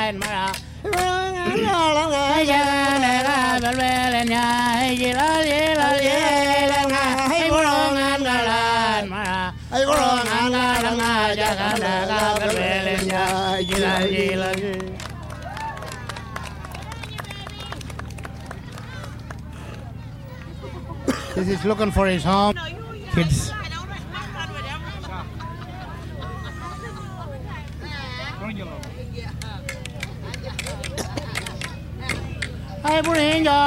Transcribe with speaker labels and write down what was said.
Speaker 1: This is looking for his home. Kids. Hey,